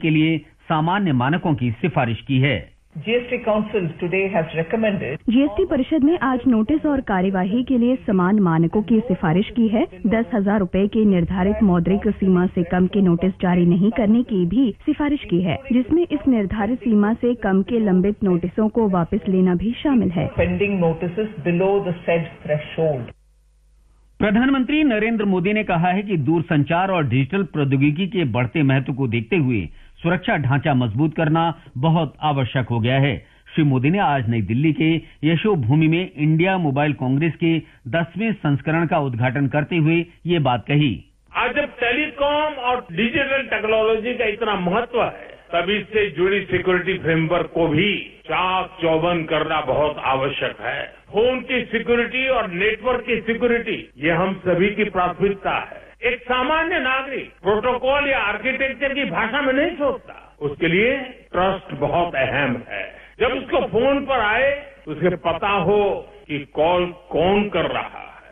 के लिए सामान्य मानकों की सिफारिश की है। GST Council today has recommended GST परिषद ने आज नोटिस और कार्यवाही के लिए समान मानकों की सिफारिश की है। 10,000 रुपए की निर्धारित मौद्रिक सीमा से कम के नोटिस जारी नहीं करने की भी सिफारिश की है, जिसमें इस निर्धारित सीमा से कम के लंबित नोटिसों को वापस लेना भी शामिल है। pending notices below the said threshold. प्रधानमंत्री नरेंद्र मोदी ने कहा है कि दूरसंचार और डिजिटल प्रौद्योगिकी के बढ़ते महत्व को देखते हुए सुरक्षा ढांचा मजबूत करना बहुत आवश्यक हो गया है। श्री मोदी ने आज नई दिल्ली के यशोभूमि में इंडिया मोबाइल कांग्रेस के 10वें संस्करण का उद्घाटन करते हुए ये बात कही। आज जब टेलीकॉम और डिजिटल टेक्नोलॉजी का इतना महत्व है, तब इससे जुड़ी सिक्योरिटी फ्रेमवर्क को भी चाक चौबंद करना बहुत आवश्यक है। फोन की सिक्योरिटी और नेटवर्क की सिक्योरिटी ये हम सभी की प्राथमिकता है। एक सामान्य नागरिक प्रोटोकॉल या आर्किटेक्चर की भाषा में नहीं सोचता, उसके लिए ट्रस्ट बहुत अहम है। जब उसको फोन पर आए तो उसे पता हो कि कॉल कौन कर रहा है।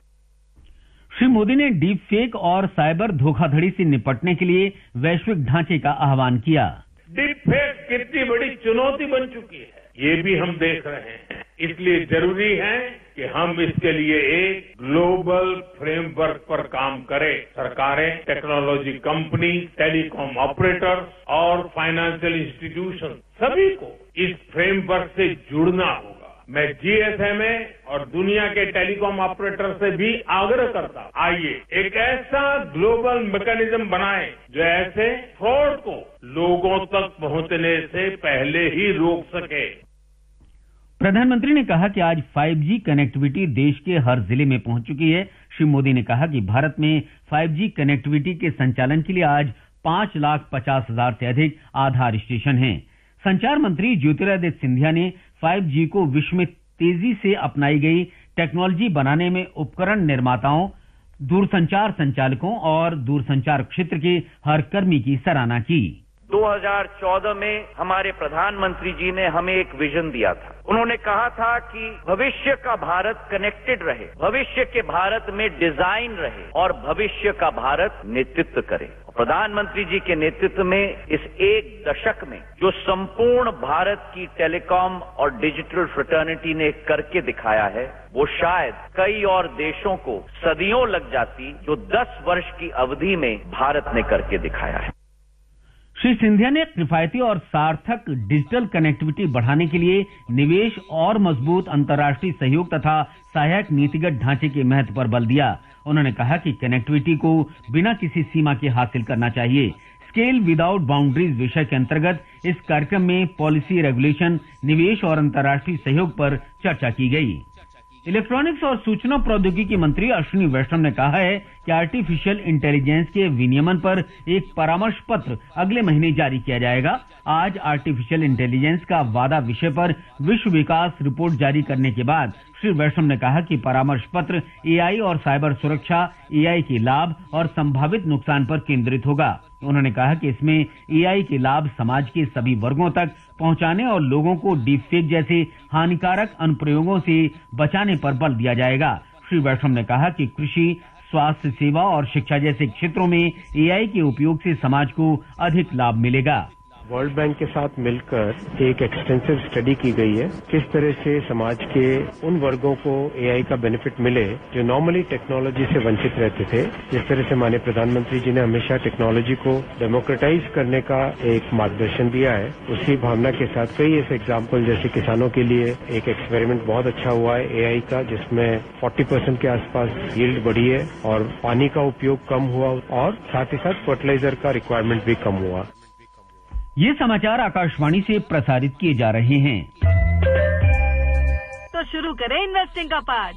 श्री मोदी ने डीप फेक और साइबर धोखाधड़ी से निपटने के लिए वैश्विक ढांचे का आह्वान किया। डीप फेक कितनी बड़ी चुनौती बन चुकी है, ये भी हम देख रहे हैं। इसलिए जरूरी है कि हम इसके लिए एक ग्लोबल फ्रेमवर्क पर काम करें। सरकारें, टेक्नोलॉजी कंपनी, टेलीकॉम ऑपरेटर और फाइनेंशियल इंस्टीट्यूशन सभी को इस फ्रेमवर्क से जुड़ना होगा। मैं GSMA और दुनिया के टेलीकॉम ऑपरेटर से भी आग्रह करता हूं, आइए एक ऐसा ग्लोबल मैकेनिज्म बनाएं जो ऐसे फ्रॉड को लोगों तक पहुंचने से पहले ही रोक सके। प्रधानमंत्री ने कहा कि आज 5G कनेक्टिविटी देश के हर जिले में पहुंच चुकी है। श्री मोदी ने कहा कि भारत में 5G कनेक्टिविटी के संचालन के लिए आज 5,50,000 से अधिक आधार स्टेशन हैं। संचार मंत्री ज्योतिरादित्य सिंधिया ने 5G को विश्व में तेजी से अपनाई गई टेक्नोलॉजी बनाने में उपकरण निर्माताओं, दूरसंचार संचालकों और दूरसंचार क्षेत्र के हर कर्मी की सराहना की। 2014 में हमारे प्रधानमंत्री जी ने हमें एक विजन दिया था। उन्होंने कहा था कि भविष्य का भारत कनेक्टेड रहे, भविष्य के भारत में डिजाइन रहे और भविष्य का भारत नेतृत्व करे। प्रधानमंत्री जी के नेतृत्व में इस एक दशक में जो संपूर्ण भारत की टेलीकॉम और डिजिटल फ्रेटर्निटी ने करके दिखाया है, वो शायद कई और देशों को सदियों लग जाती, जो 10 वर्ष की अवधि में भारत ने करके दिखाया है। श्री सिंधिया ने किफायती और सार्थक डिजिटल कनेक्टिविटी बढ़ाने के लिए निवेश और मजबूत अंतर्राष्ट्रीय सहयोग तथा सहायक नीतिगत ढांचे के महत्व पर बल दिया। उन्होंने कहा कि कनेक्टिविटी को बिना किसी सीमा के हासिल करना चाहिए। स्केल विदाउट बाउंड्रीज विषय के अंतर्गत इस कार्यक्रम में पॉलिसी, रेगुलेशन, निवेश और अंतर्राष्ट्रीय सहयोग पर चर्चा की गई। इलेक्ट्रॉनिक्स और सूचना प्रौद्योगिकी मंत्री अश्विनी वैष्णव ने कहा है कि आर्टिफिशियल इंटेलिजेंस के विनियमन पर एक परामर्श पत्र अगले महीने जारी किया जाएगा। आज आर्टिफिशियल इंटेलिजेंस का वादा विषय पर विश्व विकास रिपोर्ट जारी करने के बाद श्री वैष्णव ने कहा कि परामर्श पत्र AI और साइबर सुरक्षा, AI के लाभ और संभावित नुकसान पर केंद्रित होगा। उन्होंने कहा कि इसमें AI के लाभ समाज के सभी वर्गों तक पहुंचाने और लोगों को डीपफेक जैसे हानिकारक अनुप्रयोगों से बचाने पर बल दिया जाएगा। श्री वैष्णव ने कहा कि कृषि, स्वास्थ्य सेवा और शिक्षा जैसे क्षेत्रों में AI के उपयोग से समाज को अधिक लाभ मिलेगा। वर्ल्ड बैंक के साथ मिलकर एक एक्सटेंसिव स्टडी की गई है, किस तरह से समाज के उन वर्गों को AI का बेनिफिट मिले जो नॉर्मली टेक्नोलॉजी से वंचित रहते थे। जिस तरह से माननीय प्रधानमंत्री जी ने हमेशा टेक्नोलॉजी को डेमोक्रेटाइज करने का एक मार्गदर्शन दिया है, उसी भावना के साथ कई ऐसे एग्जाम्पल, जैसे किसानों के लिए एक एक्सपेरिमेंट बहुत अच्छा हुआ है AI का, जिसमें 40% के आसपास यील्ड बढ़ी है और पानी का उपयोग कम हुआ और साथ ही साथ फर्टिलाइजर का रिक्वायरमेंट भी कम हुआ। ये समाचार आकाशवाणी से प्रसारित किए जा रहे हैं। तो शुरू करें इन्वेस्टिंग का पार्ट।